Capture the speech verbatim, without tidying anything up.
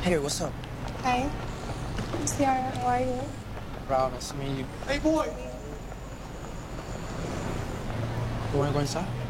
Hey, what's up? Hi. Ciara, how are you? Brown, nice to meet you. Hey, boy! You wanna go inside?